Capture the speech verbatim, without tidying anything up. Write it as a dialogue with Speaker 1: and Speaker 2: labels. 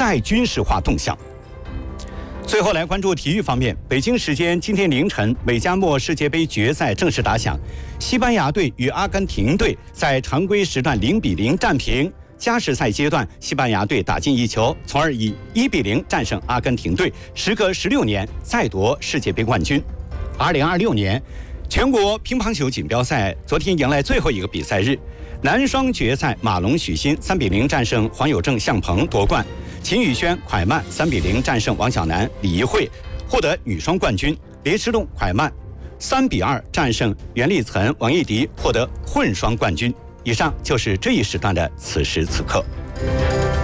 Speaker 1: 再军事化动向。最后来关注体育方面，北京时间今天凌晨，美加墨世界杯决赛正式打响，西班牙队与阿根廷队在常规时段零比零战平。加时赛阶段，西班牙队打进一球，从而以一比零战胜阿根廷队，时隔十六年再夺世界杯冠军。二零二六年全国乒乓球锦标赛昨天迎来最后一个比赛日，男双决赛，马龙、许昕三比零战胜黄有正、向鹏夺冠，秦宇轩、蒯曼三比零战胜王晓楠、李怡慧，获得女双冠军。李池栋、蒯曼三比二战胜袁立岑、王艺迪，获得混双冠军。以上就是这一时段的此时此刻。